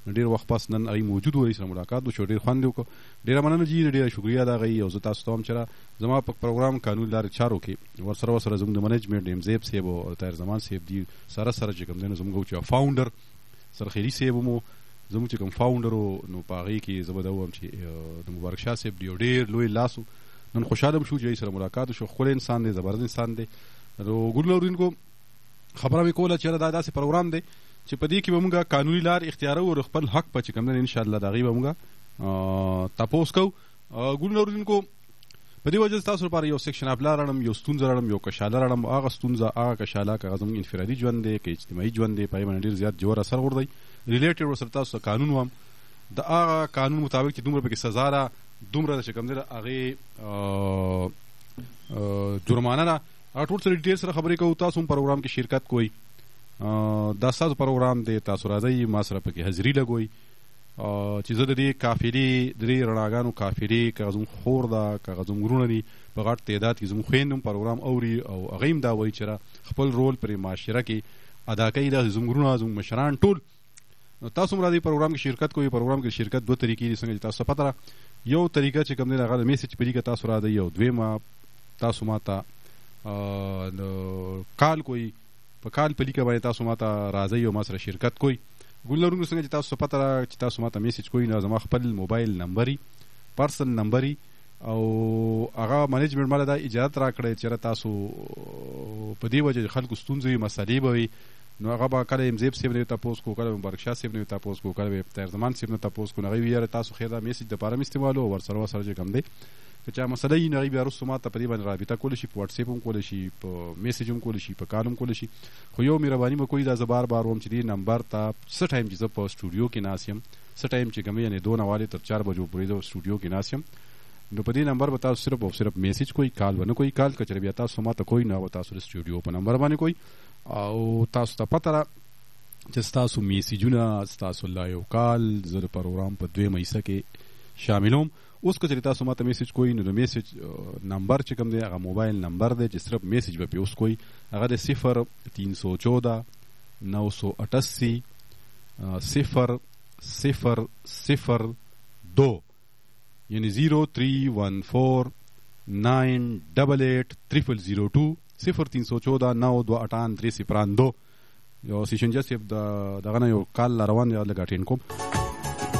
ډېر وخت پس نن هغوی موجود وو، سره ملاقات وشو، ډېر خوند یې وکړو. ډېره مننه جي، ډېره شکریه د هغوی. او زه تاسو ته هم چې زما په پروګرام قانوني لارې چارو کې ورسره زموږ د منیجمنټ یم زیب صاحب او طاهر زمان صاحب دي سره چې کوم دی نو زموږ چې فاونډر سرخیري صاحب هم زموږ چې کوم فاونډر و نو په هغې کې زه به دا ووایم چې د مبارک شاه صاحب دی یو ډېر لوی لاس و. نن خوشحاله م شو چې سره ملاقات وشو. ښکلی انسان دی، زبردست انسان دی. نو ګلونه اورونکو خبره مې کوله چې دا داسې پروګرام دی چې په دې کې به موږ قانوني لار اختیارو او خپل حق په چې کوم دی انشاءالله د هغې به موږ تپوس کوو. ګلونه اورونکو په دې وجه تاسو لپاره یو سیکشن اف لا راړم، یو ستونزه راړم، یو کشاله راړم. هغه ستونزه هغه کشاله که زموږ انفرادي ژوند دی که اجتماعي ژوند دی په هغې باندې ډېر زیات ژور اثر غورځوي. ریلیټډ ورسره تاسو ته قانون وایم، د هغه قانون مطابق چې دومره پکې سزا ده، دومره چې کوم دی د هغې جرمانه ده، هغه ټول سره ډیټیل سره خبرې کوو. تاسو هم پروګرام کې شرکت کوئ، دا ستاسو پروګرام دی، تاسو راځئ ما سره پکې حاضري لګوئ چې زه د دې کافرې د دې رڼاګانو کافرې که زموږ خور ده که زموږ وروڼه دي په غټ تعداد کې زموږ خویندې هم پروګرام اوري او هغوی هم دا وایي چې خپل رول پرې معاشره کې ادا کوي. دا زموږ وروڼه زموږ مشران ټول تاسو هم راځئ پروګرام کې شرکت کوئ. پروګرام کې شرکت دوه طریقې دي څنګه چې تاسو ته پته ده. یو طریقه چې کوم دی هغه د میسج په لیکه تاسو راځئ، او دویمه تاسو ما ته کال کوئ. په کال په لیکه باندې تاسو ما ته راځئ او ما سره شرکت کوئ. ګل لرونکو څنګه چې تاسو ته پته ده چې تاسو ما ته میسج کوئ نو زما خپل موبایل نمبر پرسنل نمبر او هغه منیجمنټ ماله دا اجازت راکړی چې تاسو په دې وجه خلکو ستونزې مسلې به وي نو هغه به کله امزیب صاحب نه تاسو کو، کله مبارک شاه صاحب نه تاسو کو، کله طاهر زمان صاحب نه تاسو کو. هغوی ویل تاسو خیر دا میسج دپاره م استعمالو او ورسره چې کوم دی که چا مسله وي نو هغوی بیا وروسته ما ته په دې باندې رابطه کولی شي، په واټساپ هم کولی شي، په میسج هم کولی شي، په کال هم کولی شي. خو یو مهرباني به کوئ، دا زه بار بار وایم چې دې نمبر ته څه ټایم چې زه په سټوډیو کې ناست یم، څه ټایم چې کوم یعنې 2 نوالی تر 4 بجو پورې زه سټوډیو کې ناست یم، نو په دې نمبر به تاسو صرف او صرف میسج کوئ، کال به نه کوئ. کال که چېرې بیا تاسو ما ته کوئ نو هغه تاسو د سټوډیو په نمبر باندې کوئ او تاسو ته پته ده چې ستاسو میسیجونه ستاسو لا یو کال زه د پروګرام په 2 حصه کې شاملوم. اوس که چېرې تاسو ما ته میسج کوئ نو د میسج نمبر چې کوم دی هغه موبایل نمبر دی چې صرف میسج به پې اوس کوئ، هغه د 0314 988 0002 یعنی 0314 988 0002 0314 928 302. یو سیشنجه صاحب دغه نه یو کال روان دی، لږ اټینډ کوم.